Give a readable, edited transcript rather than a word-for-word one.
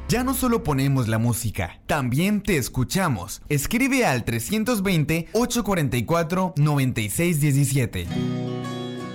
Ya no solo ponemos la música, también te escuchamos. Escribe al 320-844-9617.